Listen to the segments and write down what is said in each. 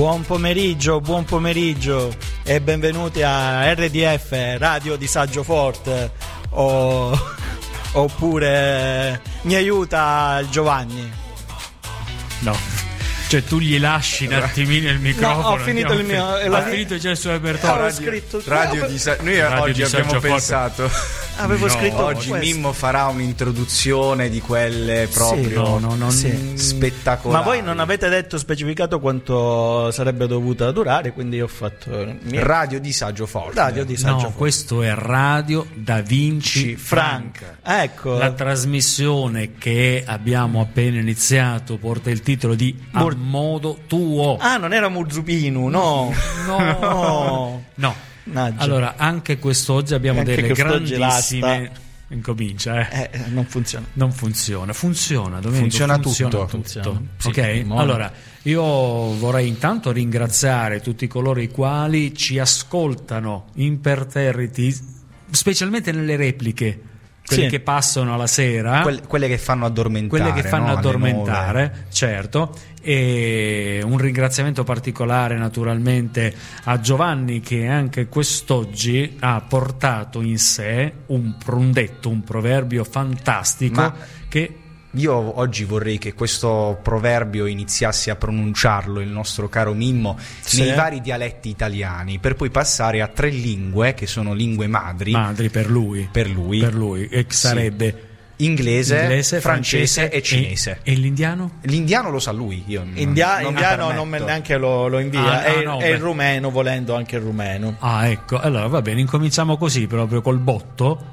Buon pomeriggio e benvenuti a RDF, Radio Disagio Forte, oppure mi aiuta Giovanni. No, cioè tu gli lasci un attimino il microfono. No, ho finito il mio. Ha finito già il suo repertorio. Noi oggi abbiamo pensato. Avevo scritto oggi questo. Mimmo farà un'introduzione di quelle proprio spettacolari. Ma voi non avete specificato quanto sarebbe dovuta durare, quindi io ho fatto Radio Disagio Forte. Questo è Radio Da Vinci Frank. Ecco. La trasmissione che abbiamo appena iniziato porta il titolo di A Modo Tuo. Ah, non era Murzupinu, no. Naggia. Allora, anche quest'oggi abbiamo delle grandissime. Incomincia, non funziona. Non funziona. Funziona, Domenico, funziona tutto. Sì, ok, allora io vorrei intanto ringraziare tutti coloro i quali ci ascoltano imperterriti, specialmente nelle repliche. Quelli che passano alla sera, quelle che fanno addormentare, certo. E un ringraziamento particolare naturalmente a Giovanni, che anche quest'oggi ha portato in sé un proverbio fantastico. Che io oggi vorrei che questo proverbio iniziasse a pronunciarlo il nostro caro Mimmo nei vari dialetti italiani, per poi passare a 3 lingue che sono lingue madri per lui, e sarebbe inglese, francese e cinese. E l'indiano? L'indiano lo sa lui. Io Indiano non neanche lo invia. E il rumeno, volendo anche il rumeno. Ah, ecco, allora va bene, incominciamo così, proprio col botto.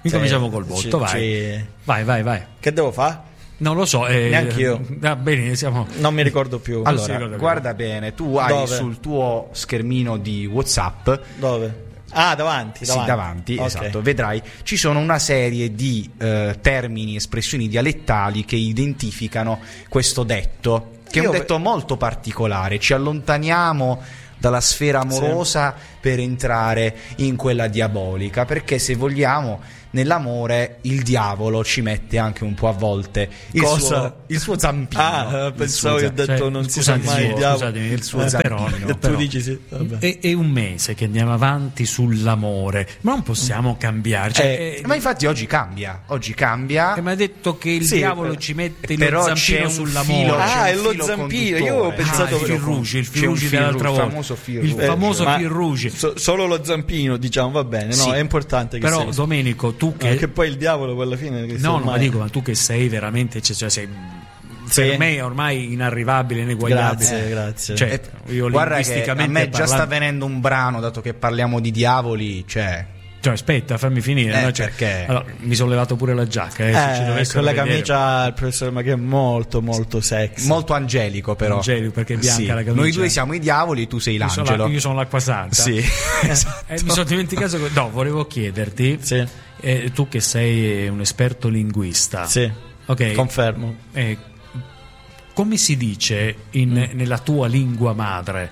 Vai. Che devo fare? Non lo so, neanche io. Va bene, non mi ricordo più. Allora, guarda bene, tu hai sul tuo schermino di WhatsApp. Dove? Ah, davanti. Sì, davanti, okay. Esatto. Vedrai, ci sono una serie di termini, espressioni dialettali che identificano questo detto, che è un detto molto particolare. Ci allontaniamo dalla sfera amorosa per entrare in quella diabolica, perché se vogliamo, nell'amore il diavolo ci mette anche un po' a volte il suo zampino. Ah, pensavo che ho detto non si sa mai il diavolo. Scusatemi, il suo zampino. Tu dici sì, vabbè. È un mese che andiamo avanti sull'amore, ma non possiamo cambiare. Ma infatti oggi cambia. E mi ha detto che il diavolo ci mette lo zampino sull'amore. È lo zampino. Io ho pensato il fil rouge dell'altra volta. Il famoso fil rouge. Solo lo zampino, diciamo, va bene. No, è importante che però Domenico, tu che poi il diavolo alla fine ma tu che sei veramente, sei per me ormai inarrivabile, ineguagliabile. Grazie. Cioè, io guarda che a me già sta venendo un brano, dato che parliamo di diavoli, cioè aspetta, fammi finire, no? Perché allora, mi sono levato pure la giacca, quella camicia il professor Maghi è molto molto sexy, molto angelico, però perché è bianca la camicia. Noi due siamo i diavoli, tu sei l'angelo. Io sono l'acqua santa. Sì. Mi sono dimenticato volevo chiederti, tu che sei un esperto linguista, ok, confermo, come si dice nella tua lingua madre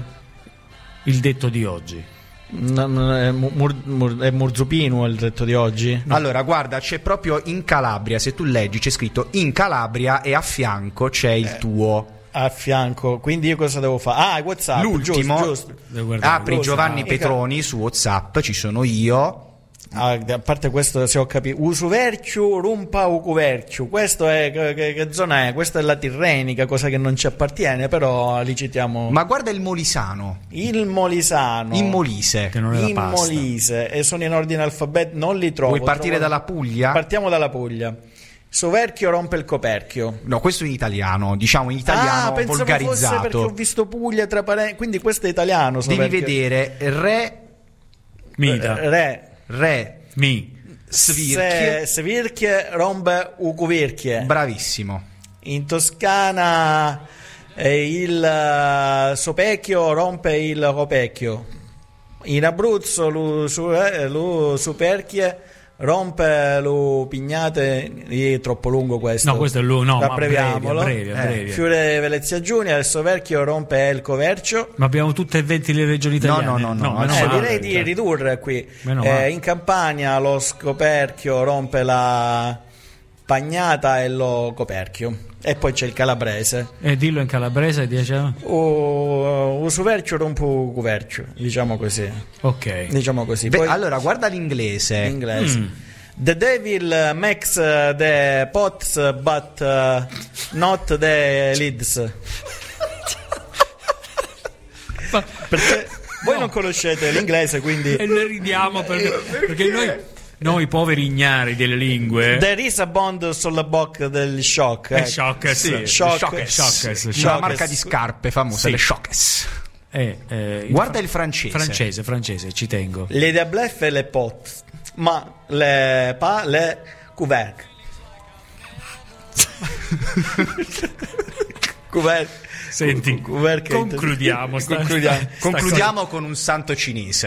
il detto di oggi? È Murzupinu il detto di oggi? No. Allora guarda, c'è proprio in Calabria, se tu leggi c'è scritto in Calabria e a fianco c'è il tuo. A fianco, quindi io cosa devo fare? WhatsApp, l'ultimo, giusto. Apri Giovanni Petroni su WhatsApp, ci sono io. A parte questo, se ho capito, usuverciu rumpa ucuverciu, questo è che zona è? Questa è la Tirrenica, cosa che non ci appartiene, però li citiamo. Ma guarda il Molisano, in Molise, che non è la pasta. Molise, e sono in ordine alfabetico, non li trovo. Vuoi partire dalla Puglia? Partiamo dalla Puglia. Soverchio rompe il coperchio. No, questo in italiano, diciamo in italiano volgarizzato. Fosse perché ho visto Puglia tra parenti, quindi questo è italiano. Devi vedere Svirchie rompe ucuvirchie. Bravissimo. In Toscana il sopecchio rompe il copecchio. In Abruzzo lo superchie rompe lo pignate. È troppo lungo questo. No, questo è lungo, no, abbreviamolo. Breve. Fiore Venezia Giunia, il soverchio rompe il covercio. Ma abbiamo tutte e 20 le regioni italiane. No, direi di ridurre qui. In Campania lo scoperchio rompe pagnata e lo coperchio. E poi c'è il calabrese. E dillo in calabrese, diciamo. O suverchio rompo coverchio, diciamo così. Ok. Diciamo così. Poi, allora, guarda l'inglese. The devil makes the pots but not the lids. Perché voi non conoscete l'inglese, quindi E ne ridiamo perché noi poveri ignari delle lingue. there is a bond sulla bocca del shock. Shockers. Sì, Shockers. Una marca di scarpe famosa, Sì. le Shockers. Guarda il francese. francese, ci tengo. Le deblef e le pot, ma le couvercle. Senti, concludiamo. Concludiamo con un santo cinese.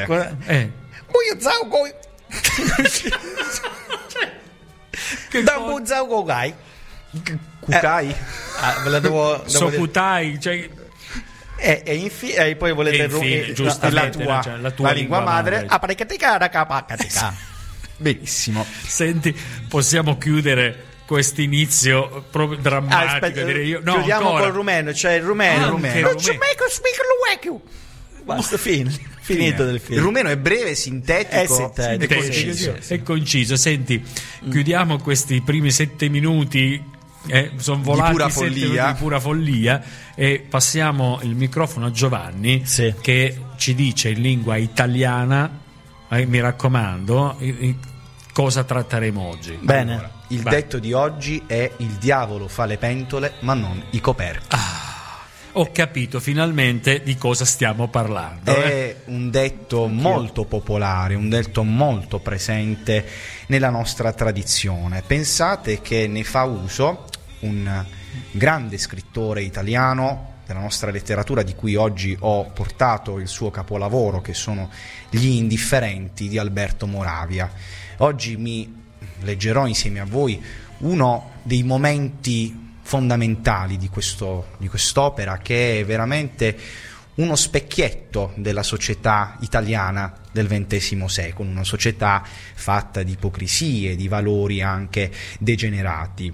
Kukai? Ve la devo Sokutai, cioè... e poi volete la tua lingua madre. Benissimo. Senti, possiamo chiudere questo inizio proprio drammatico, direi io. No, chiudiamo ancora. col rumeno, cioè il rumeno. Rumeno. Basta, finito del film. Il rumeno è breve, sintetico sintetico, e conciso. È conciso. Senti, chiudiamo questi primi 7 minuti. Sono volati pura 7 minuti follia. di pura follia. E passiamo il microfono a Giovanni, Sì. che ci dice in lingua italiana, mi raccomando, cosa tratteremo oggi. Bene. Allora, il detto di oggi è: il diavolo fa le pentole ma non i coperchi. Ho capito finalmente di cosa stiamo parlando. È un detto molto popolare, un detto molto presente nella nostra tradizione. Pensate che ne fa uso un grande scrittore italiano della nostra letteratura, di cui oggi ho portato il suo capolavoro, che sono Gli Indifferenti di Alberto Moravia. Oggi mi leggerò insieme a voi uno dei momenti fondamentali di quest'opera, che è veramente uno specchietto della società italiana del XX secolo, una società fatta di ipocrisie, di valori anche degenerati.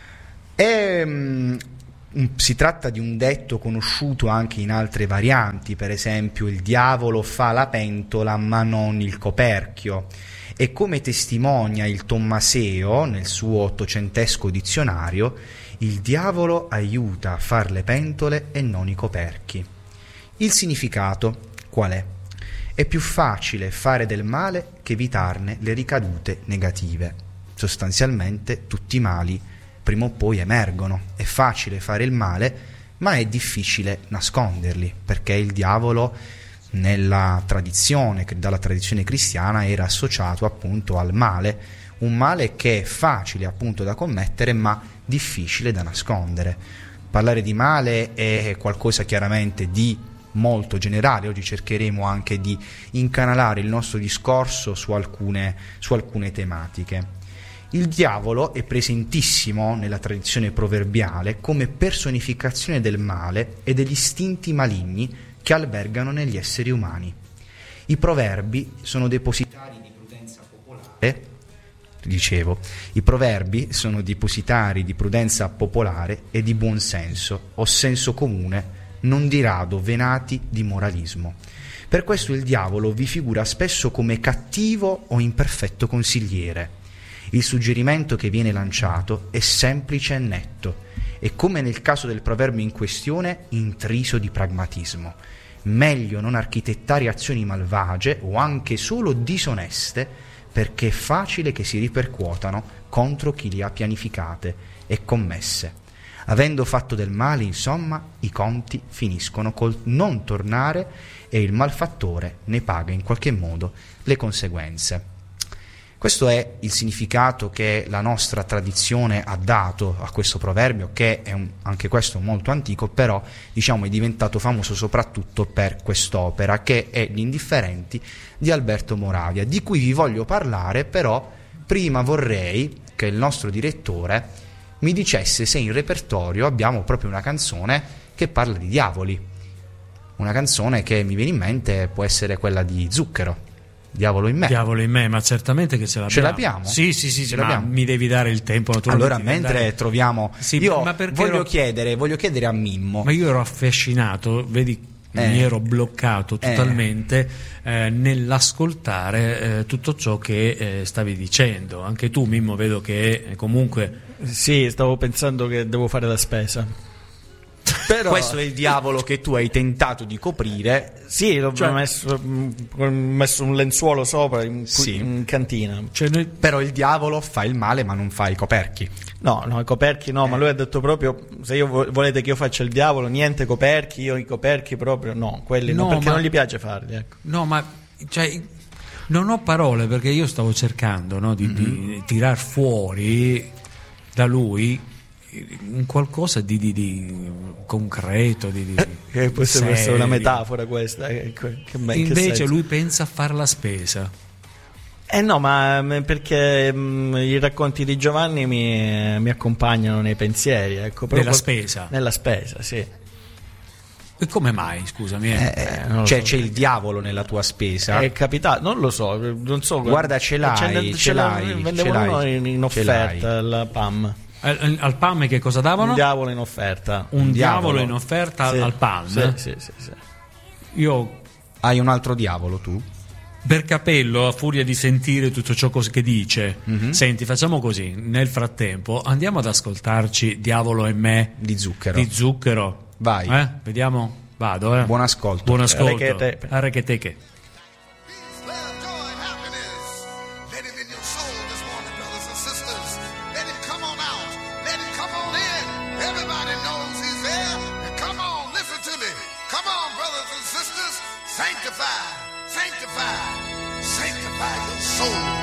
Si tratta di un detto conosciuto anche in altre varianti, per esempio: il diavolo fa la pentola ma non il coperchio. E come testimonia il Tommaseo nel suo ottocentesco dizionario, il diavolo aiuta a far le pentole e non i coperchi. Il significato qual è? È più facile fare del male che evitarne le ricadute negative. Sostanzialmente tutti i mali prima o poi emergono. È facile fare il male, ma è difficile nasconderli, perché il diavolo dalla tradizione cristiana era associato appunto al male, un male che è facile appunto da commettere ma difficile da nascondere. Parlare di male è qualcosa chiaramente di molto generale. Oggi cercheremo anche di incanalare il nostro discorso su alcune tematiche. Il diavolo è presentissimo nella tradizione proverbiale come personificazione del male e degli istinti maligni che albergano negli esseri umani. I proverbi sono depositari di prudenza popolare. I proverbi sono depositari di prudenza popolare e di buon senso o senso comune, non di rado venati di moralismo. Per questo il diavolo vi figura spesso come cattivo o imperfetto consigliere. Il suggerimento che viene lanciato è semplice e netto, e come nel caso del proverbio in questione, intriso di pragmatismo. Meglio non architettare azioni malvagie o anche solo disoneste, perché è facile che si ripercuotano contro chi le ha pianificate e commesse. Avendo fatto del male, insomma, i conti finiscono col non tornare e il malfattore ne paga in qualche modo le conseguenze. Questo è il significato che la nostra tradizione ha dato a questo proverbio, che è anche questo molto antico, però diciamo è diventato famoso soprattutto per quest'opera, che è Gli Indifferenti di Alberto Moravia, di cui vi voglio parlare. Però prima vorrei che il nostro direttore mi dicesse se in repertorio abbiamo proprio una canzone che parla di diavoli. Una canzone che mi viene in mente può essere quella di Zucchero. Diavolo in me. Diavolo in me, ma certamente che ce l'abbiamo. Sì, ma mi devi dare il tempo, allora mentre troviamo io ma voglio chiedere a Mimmo. Ma io ero affascinato, vedi, mi ero bloccato totalmente nell'ascoltare tutto ciò che stavi dicendo. Anche tu, Mimmo, vedo che comunque sì, stavo pensando che devo fare la spesa. Però questo è il diavolo che tu hai tentato di coprire. Sì, l'ho messo un lenzuolo sopra in cantina. Però il diavolo fa il male ma non fa i coperchi. No, i coperchi no, ma lui ha detto proprio: se volete che io faccia il diavolo, niente coperchi, io i coperchi proprio no, quelli no, perché non gli piace farli, ecco. No, ma non ho parole, perché io stavo cercando di tirar fuori da lui un qualcosa di concreto, che può essere una metafora questa, invece lui pensa a far la spesa. No, ma perché i racconti di Giovanni mi accompagnano nei pensieri, ecco, nella spesa, sì. E come mai, scusami? C'è il diavolo nella tua spesa? È capitato, non lo so, non so. Guarda, ce l'hai. Vendevano in offerta alla PAM. Al PAM che cosa davano? Un diavolo in offerta. Un diavolo in offerta sì, al PAM? Sì. Io... Hai un altro diavolo tu? Per capello, a furia di sentire tutto ciò che dice. Senti, facciamo così, nel frattempo andiamo ad ascoltarci Diavolo e me di Zucchero. Vai. Vediamo, vado. Buon ascolto. Buon ascolto. Arrecheteche. Sanctify your soul.